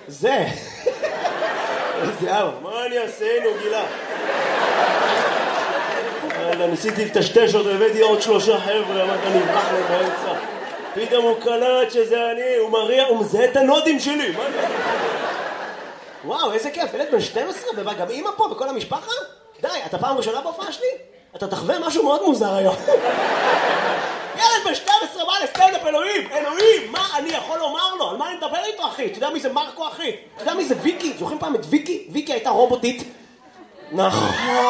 זה. איזה אבא, מה אני אעשה? הנה הוא גילה. ניסיתי לטשטש אותו, הבאתי עוד 3 חבר'ה, אמרתי, אני אברח להם באמצע. פתאום הוא קלט שזה אני, הוא מריח, הוא מזהה את הנודים שלי. מה זה? וואו, איזה כיף, ילד בן 12, ובא גם אמא פה וכל המשפחה? די, אתה פעם ראשונה בהופעה שלי? אתה תחווה משהו מאוד מוזר היום. ילד בן 12 בא לסטנדאפ, אלוהים, מה אני יכול לומר לו? על מה אני מדבר איתו, אחי? אתה יודע מי זה מרקו, אחי? אתה יודע מי זה ויקי? זוכרים פעם את ויקי? ויקי הייתה רובוטית. נכון.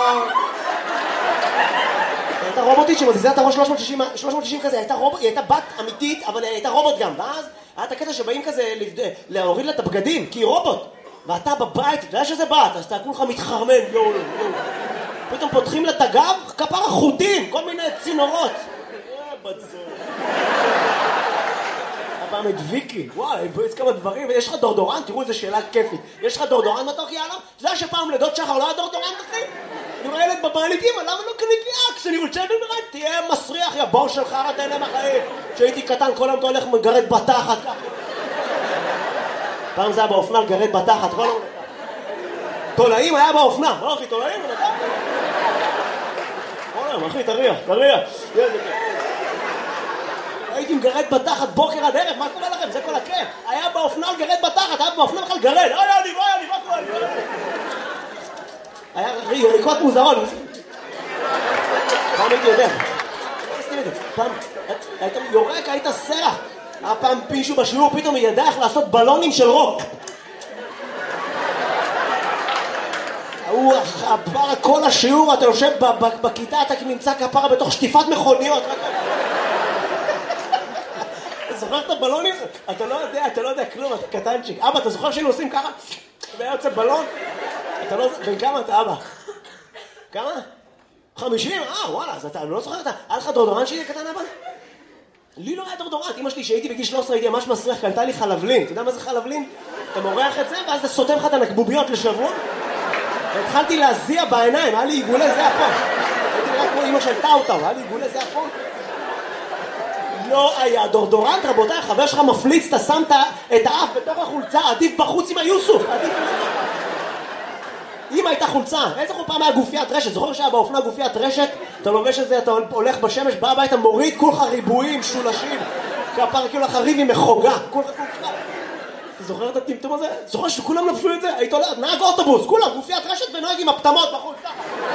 הייתה רובוטית שמזיזה את הראש 360 כזה, היא הייתה בת אמיתית, אבל היא הייתה רובוט גם. ואז היה את הקטע שבאים כזה להוריד לה את הבגדים, כי היא רובוט. ואתה בבית, אתה יודע שזה בת, אז אתה כולך מתחרמן, יואו. פתאום פותחים לה את הגב, כפר החוטים, כל מיני צינורות. הפעם את ויקי, וואי, יש כמה דברים, יש לך דורדורנט, תראו איזה שאלה כיפית. יש לך דורדורנט מתוק, יאללה? אתה יודע שפעם לדוד שחר לא היה דורדורנט, אחי? אני רואה ילד בבעלית, אמא, למה לא קנית לי אקס? אני רוצה לדעת, תהיה מסריח, יא בור שלך, רתה אלה מהחיים. כשהייתי קטן, כל היום אתה הולך מגרד בתחת, ככה. פעם זה היה באופנה, לגרד בתחת, כל היום. תולעים היה באופנה, לא אחי, תולעים, כל היום, אחי, תריח. הייתי מגרד בתחת בוקר עד ערב, מה קורה לכם? זה כל הכיף. היה באופנה לגרד בתחת, היה באופנה בכלל גרד. אני, מה קורה? היה יריקות מוזרות. פעם הייתי יודע. פעם היית יורק, היית סרח. היה פעם פישו בשיעור, פתאום ידע איך לעשות בלונים של רוק. הוא עבר כל השיעור, אתה יושב בכיתה, אתה נמצא כפרה בתוך שטיפת מכוניות. אתה זוכר את הבלונים? אתה לא יודע כלום, אתה קטנצ'יק. אבא, אתה זוכר שהיינו עושים ככה? והיה יוצא בלון? אתה לא... בן כמה אתה, אבא? כמה? 50? וואלה, אז אתה לא זוכר, היה לך דורדורנט שלי קטן, אבא? לי לא היה דורדורנט. אמא שלי, שהייתי בגיל 13, הייתי ממש מסריח, קנתה לי חלבלין. אתה יודע מה זה חלבלין? אתה מורח את זה, ואז אתה סותם לך את הנקבוביות לשבוע. והתחלתי להזיע בעיניים, היה לי עיגולי זיע פה. הייתי נראה כמו אמא של טאוטאו, היה לי עיגולי זיע פה. לא היה דורדורנט, רבותיי, החבר שלך מפליץ, אתה שמת את האף בתוך החולצה, עדיף בחוץ עם היוסוף, אם הייתה חולצה, איזה פעם היה גופיית רשת, זוכר שהיה באופנה גופיית רשת, אתה לובש את זה, אתה הולך בשמש, בא הביתה, מוריד כולך ריבועים, שולשים, כפר כאילו לך ריב עם מחוגה, כולך. אתה זוכר את הטמטום הזה? זוכר שכולם לבשו את זה? היית הולך, נהג אוטובוס, כולם גופיית רשת ונהג עם הפטמות בחולצה.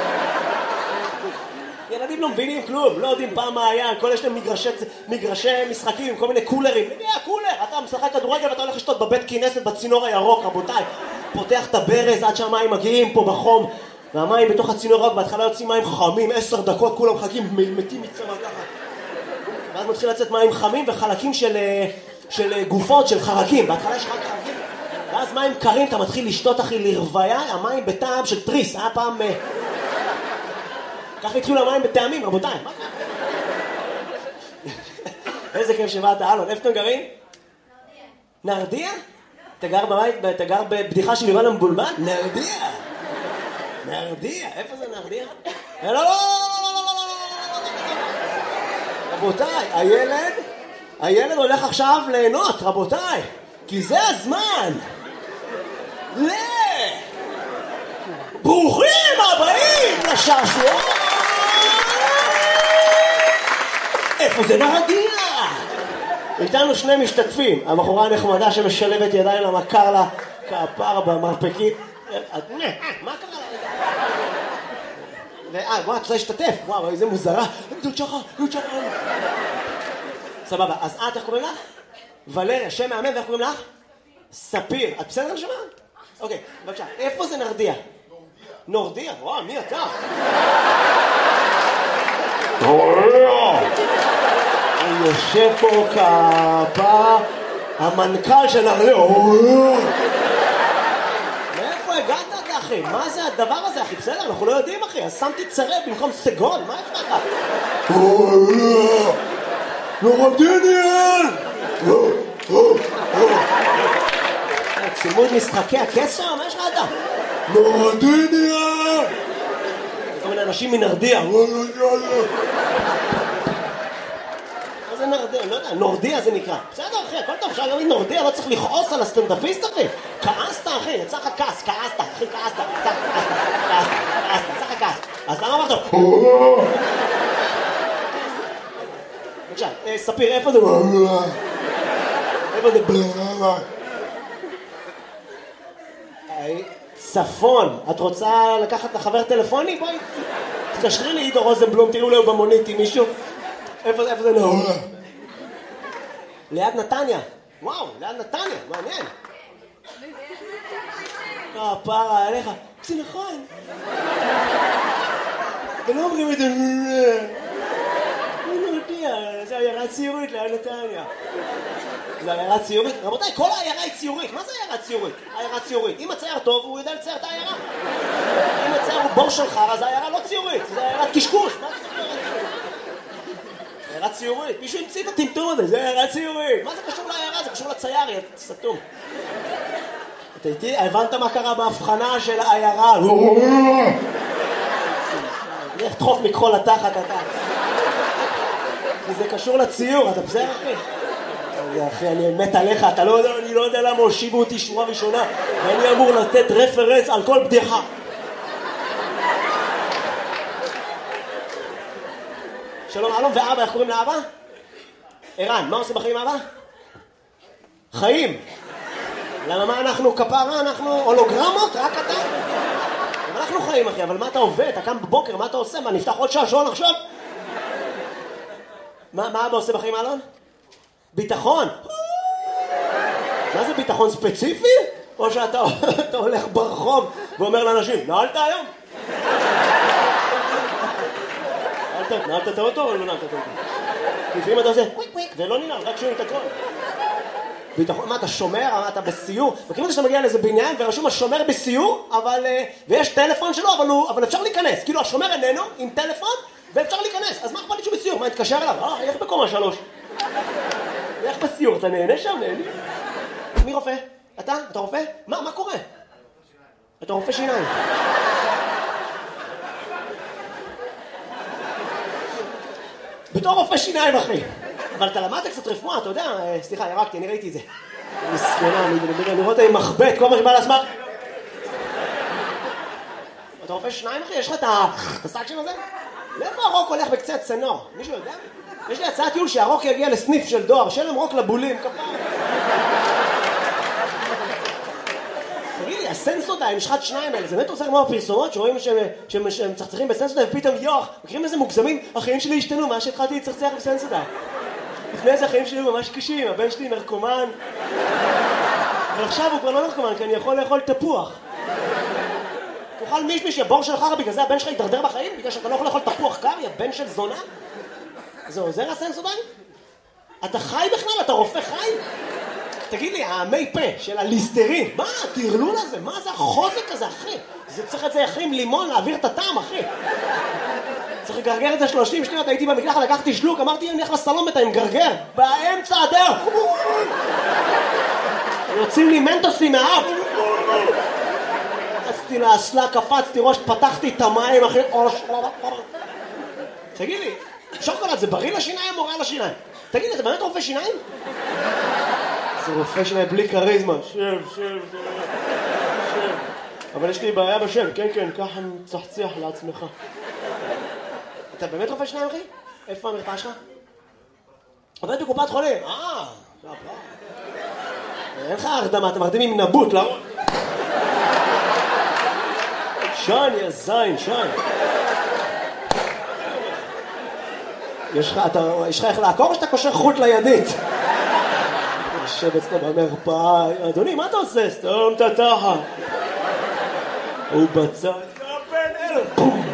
ילדים לא מבינים כלום, לא יודעים פעם מה היה, כל יש להם מגרשי משחקים, כל מיני קולרים. מי הקולר? אתה משחק כדורגל ואתה הולך לשתות בבית כנסת בצינור הירוק, רבותיי. פותח את הברז עד שהמים מגיעים פה בחום, והמים בתוך הצינור הירוק, בהתחלה יוצאים מים חמים, 10 דקות כולם חכים, מתים מצמא ככה. ואז מתחיל לצאת מים חמים וחלקים של גופות, של חרקים. בהתחלה יש רק חרקים, ואז מים קרים, אתה מתחיל לשתות אחי לרוויה, המים בטעם של טריס, היה פעם... ככה התחילו המים בטעמים, רבותיי. איזה כיף שבאת, אלון. איפה אתם גרים? נרדיה. אתה גר בבית, אתה גר בבדיחה של יובל המבולבל? נרדיה. איפה זה נרדיה? לא. רבותיי, הילד הולך עכשיו ליהנות, רבותיי. כי זה הזמן. ברוכים הבאים לשעשוע. איפה זה נרדיה? איתנו 2 משתתפים. הבחורה הנחמדה שמשלבת ידיים למכר לה כפר במרפקית. מה קרה לה? וואו, את רוצה להשתתף? וואו, איזה מוזרה. דוד שחר. סבבה, אז איך קוראים לך? ולריה, שם מאמן, ואיך קוראים לך? ספיר. את בסדר לשמה? אוקיי, בבקשה. איפה זה נרדיה? נורדיה. וואו, מי אתה? אני יושב פה כפה המנכ"ל של נרדיה. מאיפה הגעת אתה, אחי? מה זה הדבר הזה, אחי? בסדר, אנחנו לא יודעים, אחי. אז שמתי צרב במקום סגול. מה יש לך? נורדיניאן! צילמו את משחקי הקסר? מה יש לך אתה? נורדיניאן! כל מיני אנשים מנרדיה. מה זה נורדיה, לא יודע, נורדיה זה נקרא. בסדר אחי, הכל טוב, אפשר להגיד נורדיה, לא צריך לכעוס על הסטנדאפיסט אחי. כעסת אחי, יצא לך כעס, כעסת, אחי כעסת, יצא לך כעס. אז למה אמרת? בבקשה, ספיר, איפה זה? איפה זה? צפון, את רוצה לקחת לחבר טלפוני? בואי, תקשרי לי עידו רוזנבלום, תראו לו במונית עם מישהו. איפה זה נהור? ליד נתניה. וואו, ליד נתניה, מעניין. פרה עליך. זה נכון. ולא אומרים את זה. אני לא יודע, זה עיירה ציורית ליד נתניה. זה עיירה ציורית? רבותיי, כל העיירה היא ציורית. מה זה עיירה ציורית? עיירה ציורית. אם הצייר טוב, הוא יודע לצייר את העיירה. אם הצייר הוא בור של חר, אז העיירה לא ציורית. זה עיירת קשקוש. מה זה עיירה ציורית? מישהו המציא את הטמטום הזה, זה עיירה ציורית. מה זה קשור לעיירה? זה קשור לצייר, יא סתום. אתה איתי? הבנת מה קרה בהבחנה של העיירה? איך תחוף מכחול לתחת אתה. זה קשור לציור, אתה בסדר אחי? אחי, אני מת עליך, אתה לא יודע, אני לא יודע למה הושיבו אותי שורה ראשונה ואני אמור לתת רפרנס על כל בדיחה. שלום, אלון ואבא, איך קוראים לאבא? ערן, מה עושה בחיים אבא? חיים. למה מה אנחנו כפרה? אנחנו הולוגרמות? רק אתה? אנחנו חיים אחי, אבל מה אתה עובד? אתה קם בבוקר, מה אתה עושה? מה, נפתח עוד שעון עכשיו? מה אבא עושה בחיים אלון? ביטחון. מה זה ביטחון ספציפי? או שאתה הולך ברחוב ואומר לאנשים, נעלת היום? נעלת את האוטו או לא נעלת את האוטו? לפעמים אתה עושה קוויק קוויק ולא ננעל, רק שומעים את הכל. ביטחון, מה אתה שומר? מה אתה בסיור? מכירים את שאתה מגיע לאיזה בניין ורשום השומר בסיור, ויש טלפון שלו, אבל אפשר להיכנס. כאילו השומר איננו עם טלפון ואפשר להיכנס. אז מה אכפת לי שהוא בסיור? מה, התקשר אליו? איך בקומה 3? איך בסיור? אתה נהנה שם? נהנה? מי רופא? אתה? אתה רופא? מה קורה? אתה רופא שיניים. בתור רופא שיניים אחי. אבל אתה למדת קצת רפואה, אתה יודע, סליחה, ירקתי, אני ראיתי את זה. מסכנה, אני רואה אותה עם מחבט, כל מה שבא לעצמה. אתה רופא שיניים אחי? יש לך את הסאקשן הזה? לאיפה הרוק הולך בקצה הצנור? מישהו יודע? יש לי הצעת טיול שהרוק יגיע לסניף של דואר, שאין להם רוק לבולים, כפר. תגיד לי, הסנסודיים, משחת שניים האלה, זה באמת עושה כמו הפרסומות שרואים שהם מצחצחים בסנסודיים ופתאום יוח, מכירים איזה מוגזמים? החיים שלי השתנו, מה שהתחלתי לצחצח בסנסודיים. לפני זה החיים שלי ממש קשים, הבן שלי נרקומן. אבל עכשיו הוא כבר לא נרקומן, כי אני יכול לאכול תפוח. תאכל מישהו שהבור שלך, בגלל זה הבן שלך ידרדר בחיים? בגלל שאתה לא יכול לאכול תפוח קר, יא בן של זונה? זה עוזר הסנסודיים? אתה חי בכלל? אתה רופא חי? תגיד לי, המי פה של הליסטרין, מה התרלול הזה? מה זה החוזק הזה, אחי? זה צריך את זה אחי עם לימון להעביר את הטעם, אחי. צריך לגרגר את זה 30 שניות, הייתי במקלחת, לקחתי שלוק, אמרתי, אני הולך לסלון ואתה עם גרגר, באמצע הדרך. יוצאים לי מנטוסים מהאף. קפצתי לאסלה, קפצתי ראש, פתחתי את המים, אחי. תגיד לי, שוקולד זה בריא לשיניים או רע לשיניים? תגיד לי, אתה באמת רופא שיניים? זה רופא שיניים בלי קריזמה. שב. אבל יש לי בעיה בשם, כן, ככה מצחצח לעצמך. אתה באמת רופא שיניים, אחי? איפה המרפאה שלך? עובד בקופת חולים. אין לך הרדמה, אתה מרדים עם נבוט, לא? שן, יא זין, שן. יש לך איך לעקור או שאתה קושר חוט לידית? יושב אצלו במרפאה, אדוני, מה אתה עושה? סתום את התחת. הוא בצד, בן אלו.